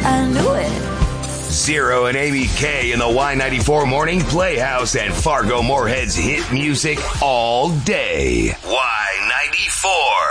I knew it. Zero and Amy K in the Y94 Morning Playhouse and Fargo Moorhead's hit music all day. Y94.